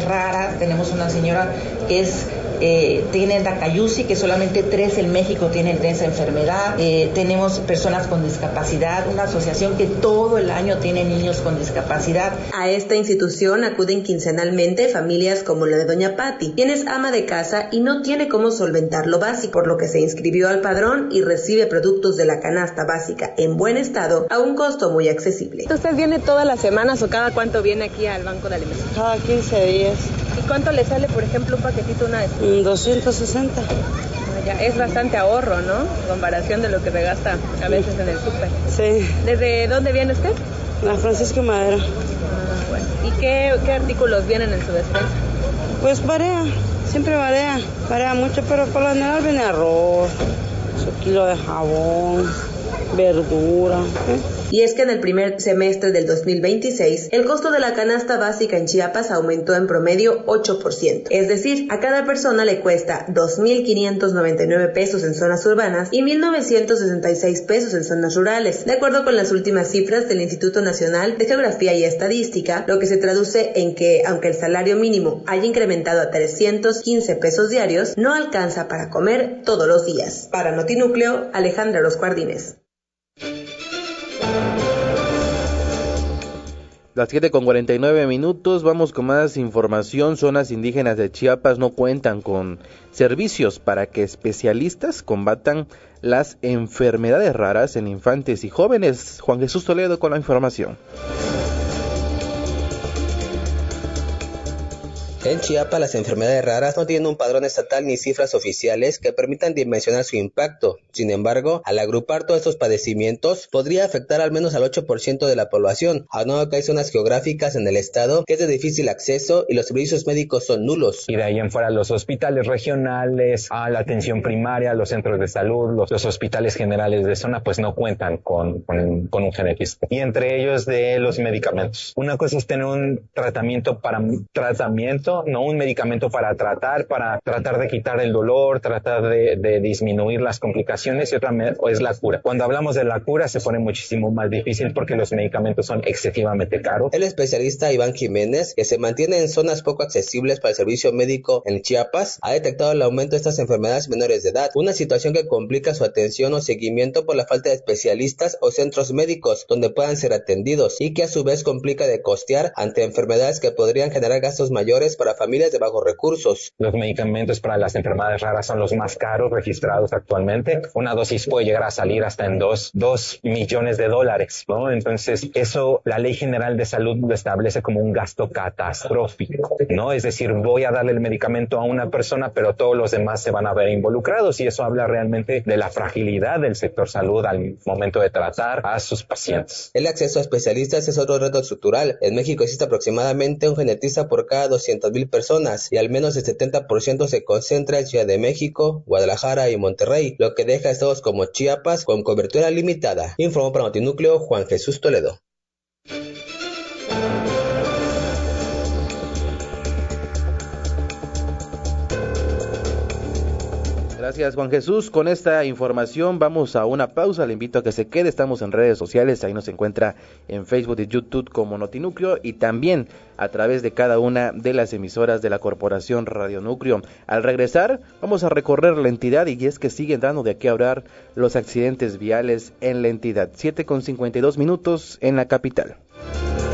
Rara, tenemos una señora que tiene Takayusi, que solamente 3 en México tienen esa enfermedad. Tenemos personas con discapacidad, una asociación que todo el año tiene niños con discapacidad. A esta institución acuden quincenalmente familias como la de doña Patti, quien es ama de casa y no tiene cómo solventar lo básico, por lo que se inscribió al padrón y recibe productos de la canasta básica en buen estado a un costo muy accesible. ¿Usted viene todas las semanas o cada cuánto viene aquí al Banco de Alimentos? Cada 15 días. ¿Y cuánto le sale, por ejemplo, un paquetito una vez? 260. Ya, es bastante ahorro, ¿no? En comparación de lo que se gasta a veces en el súper. Sí. ¿Desde dónde viene usted? La Francisco Madero. Bueno. ¿Y qué artículos vienen en su despensa? Pues varía, siempre varía mucho, pero por lo general viene arroz, su kilo de jabón, verdura. Y es que en el primer semestre del 2026, el costo de la canasta básica en Chiapas aumentó en promedio 8%. Es decir, a cada persona le cuesta 2,599 pesos en zonas urbanas y 1,966 pesos en zonas rurales, de acuerdo con las últimas cifras del Instituto Nacional de Geografía y Estadística, lo que se traduce en que, aunque el salario mínimo haya incrementado a 315 pesos diarios, no alcanza para comer todos los días. Para Notinúcleo, Alejandra Orozco Ardínez. Las 7:49, vamos con más información. Zonas indígenas de Chiapas no cuentan con servicios para que especialistas combatan las enfermedades raras en infantes y jóvenes. Juan Jesús Toledo con la información. En Chiapas, las enfermedades raras no tienen un padrón estatal ni cifras oficiales que permitan dimensionar su impacto. Sin embargo, al agrupar todos estos padecimientos, podría afectar al menos al 8% de la población, aunado que hay zonas geográficas en el estado que es de difícil acceso y los servicios médicos son nulos. Y de ahí en fuera los hospitales regionales, a la atención primaria, los centros de salud, los hospitales generales de zona, pues no cuentan con un genetista. Y entre ellos de los medicamentos. Una cosa es tener un tratamiento, no un medicamento para tratar de quitar el dolor, tratar de disminuir las complicaciones, y otra es la cura. Cuando hablamos de la cura se pone muchísimo más difícil porque los medicamentos son excesivamente caros. El especialista Iván Jiménez, que se mantiene en zonas poco accesibles para el servicio médico en Chiapas, ha detectado el aumento de estas enfermedades menores de edad, una situación que complica su atención o seguimiento por la falta de especialistas o centros médicos donde puedan ser atendidos, y que a su vez complica de costear ante enfermedades que podrían generar gastos mayores para familias de bajos recursos. Los medicamentos para las enfermedades raras son los más caros registrados actualmente. Una dosis puede llegar a salir hasta en $2 millones, ¿no? Entonces, eso la Ley General de Salud lo establece como un gasto catastrófico, ¿no? Es decir, voy a darle el medicamento a una persona, pero todos los demás se van a ver involucrados, y eso habla realmente de la fragilidad del sector salud al momento de tratar a sus pacientes. El acceso a especialistas es otro reto estructural. En México existe aproximadamente un genetista por cada 200,000 personas, y al menos el 70% se concentra en Ciudad de México, Guadalajara y Monterrey, lo que deja a estados como Chiapas con cobertura limitada. Informó para Notinúcleo Juan Jesús Toledo. Gracias, Juan Jesús. Con esta información vamos a una pausa. Le invito a que se quede. Estamos en redes sociales. Ahí nos encuentra en Facebook y YouTube como Notinúcleo, y también a través de cada una de las emisoras de la Corporación Radio Núcleo. Al regresar, vamos a recorrer la entidad, y es que siguen dando de qué hablar los accidentes viales en la entidad. 7:52 en la capital.